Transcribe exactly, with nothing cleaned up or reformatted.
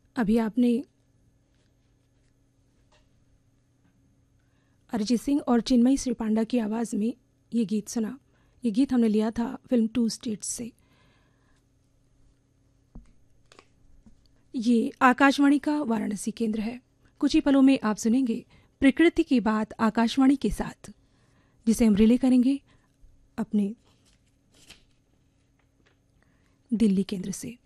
अभी आपने अरिजीत सिंह और चिन्मयी श्री पांडा की आवाज़ में ये गीत सुना। ये गीत हमने लिया था फिल्म टू स्टेट्स से। ये आकाशवाणी का वाराणसी केंद्र है। कुछ ही पलों में आप सुनेंगे प्रकृति की बात आकाशवाणी के साथ, जिसे हम रिले करेंगे अपने दिल्ली केंद्र से।